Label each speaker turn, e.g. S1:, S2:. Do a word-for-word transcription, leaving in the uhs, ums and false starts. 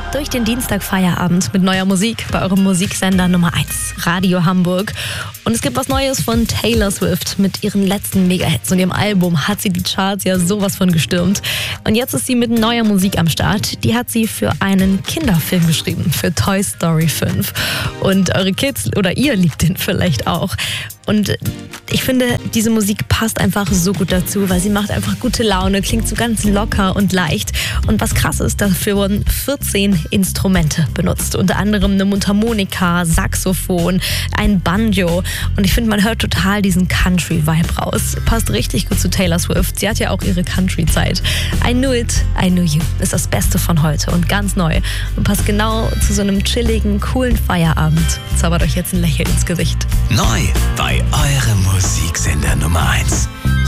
S1: durch den Dienstagfeierabend mit neuer Musik bei eurem Musiksender Nummer eins, Radio Hamburg. Und es gibt was Neues von Taylor Swift. Mit ihren letzten Mega-Hits und ihrem Album hat sie die Charts ja sowas von gestürmt. Und jetzt ist sie mit neuer Musik am Start. Die hat sie für einen Kinderfilm geschrieben, für Toy Story fünf. Und eure Kids oder ihr liebt den vielleicht auch. Und ich finde, diese Musik passt einfach so gut dazu, weil sie macht einfach gute Laune, klingt so ganz locker und leicht. Und was krass ist, dafür wurden vierzehn Instrumente benutzt. Unter anderem eine Mundharmonika, Saxophon, ein Banjo. Und ich finde, man hört total diesen Country-Vibe raus. Passt richtig gut zu Taylor Swift. Sie hat ja auch ihre Country-Zeit. I Knew It, I Knew You ist das Beste von heute und ganz neu. Und passt genau zu so einem chilligen, coolen Feierabend. Zaubert euch jetzt ein Lächeln ins Gesicht.
S2: Neu bei eurem Musiksender Nummer eins.